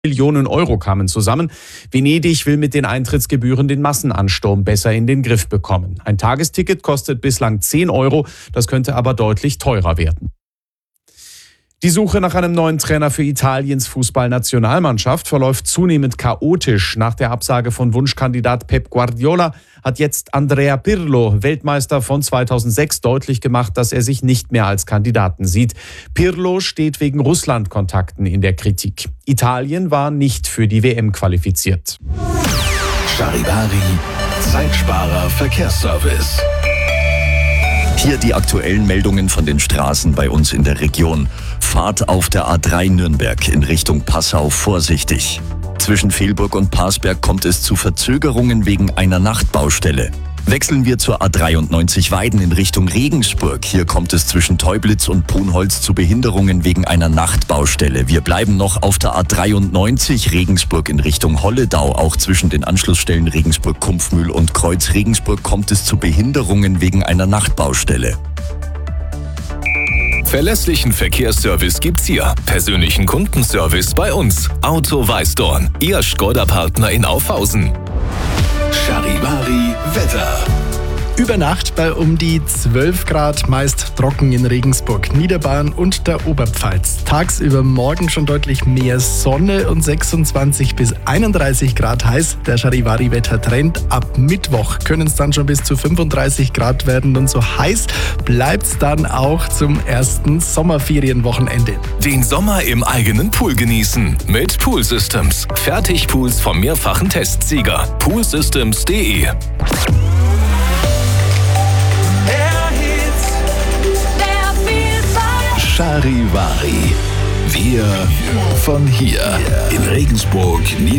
Millionen Euro kamen zusammen. Venedig will mit den Eintrittsgebühren den Massenansturm besser in den Griff bekommen. Ein Tagesticket kostet bislang 10 Euro, das könnte aber deutlich teurer werden. Die Suche nach einem neuen Trainer für Italiens Fußballnationalmannschaft verläuft zunehmend chaotisch. Nach der Absage von Wunschkandidat Pep Guardiola hat jetzt Andrea Pirlo, Weltmeister von 2006, deutlich gemacht, dass er sich nicht mehr als Kandidaten sieht. Pirlo steht wegen Russland-Kontakten in der Kritik. Italien war nicht für die WM qualifiziert. Charivari, Zeitsparer Verkehrsservice. Hier die aktuellen Meldungen von den Straßen bei uns in der Region. Fahrt auf der A3 Nürnberg in Richtung Passau vorsichtig. Zwischen Velburg und Parsberg kommt es zu Verzögerungen wegen einer Nachtbaustelle. Wechseln wir zur A93 Weiden in Richtung Regensburg. Hier kommt es zwischen Teublitz und Punholz zu Behinderungen wegen einer Nachtbaustelle. Wir bleiben noch auf der A93 Regensburg in Richtung Holledau. Auch zwischen den Anschlussstellen Regensburg-Kumpfmühl und Kreuz Regensburg kommt es zu Behinderungen wegen einer Nachtbaustelle. Verlässlichen Verkehrsservice gibt's hier. Persönlichen Kundenservice bei uns. Auto Weißdorn, Ihr Škoda-Partner in Aufhausen. Charivari Wetter. Über Nacht bei um die 12 Grad, meist trocken in Regensburg, Niederbayern und der Oberpfalz. Tagsüber morgen schon deutlich mehr Sonne und 26 bis 31 Grad heiß. Der Charivari-Wettertrend. Ab Mittwoch können es dann schon bis zu 35 Grad werden und so heiß bleibt es dann auch zum ersten Sommerferienwochenende. Den Sommer im eigenen Pool genießen mit Pool Systems. Fertigpools vom mehrfachen Testsieger. Poolsystems.de. Charivari. Wir von hier in Regensburg, Niedersachsen.